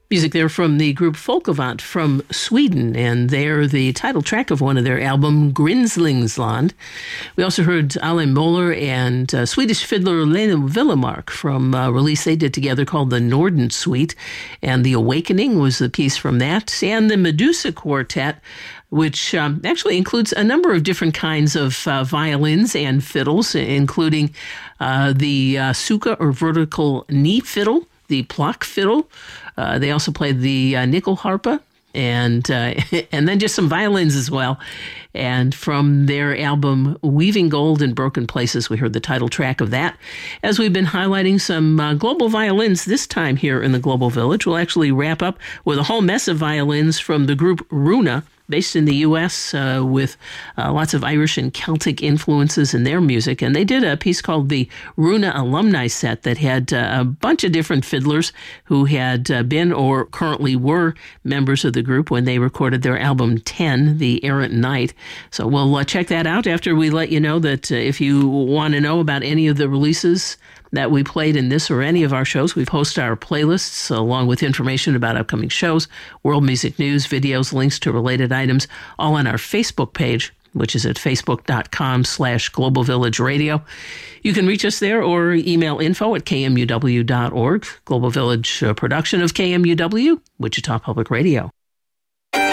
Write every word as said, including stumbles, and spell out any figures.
Music there from the group Folkavant from Sweden, and they're the title track of one of their album, Grindslingsland. We also heard Alain Moller and uh, Swedish fiddler Lena Villemark from a release they did together called the Norden Suite, and The Awakening was the piece from that, and the Medusa Quartet, which um, actually includes a number of different kinds of uh, violins and fiddles, including uh, the uh, Suka or vertical knee fiddle, the Plock fiddle. Uh, they also played the uh, Nyckelharpa, and uh, and then just some violins as well. And from their album Weaving Gold in Broken Places, we heard the title track of that. As we've been highlighting some uh, global violins this time here in the Global Village, we'll actually wrap up with a whole mess of violins from the group Runa, based in the U S uh, with uh, lots of Irish and Celtic influences in their music. And they did a piece called the Runa Alumni Set that had uh, a bunch of different fiddlers who had uh, been or currently were members of the group when they recorded their album ten, The Errant Night. So we'll uh, check that out after we let you know that uh, if you want to know about any of the releases that we played in this or any of our shows, we post our playlists along with information about upcoming shows, world music news, videos, links to related items, all on our Facebook page, which is at facebook.com slash Global Village Radio. You can reach us there or email info at k m u w dot org. Global Village uh, production of K M U W, Wichita Public Radio.